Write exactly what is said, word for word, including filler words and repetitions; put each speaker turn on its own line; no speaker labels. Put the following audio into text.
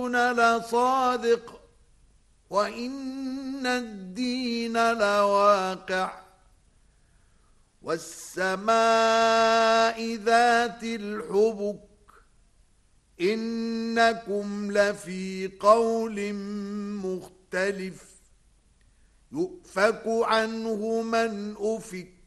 توعدون لصادق وإن الدين لواقع والسماء ذات الحبك إنكم لفي قول مختلف يؤفك عنه من أفك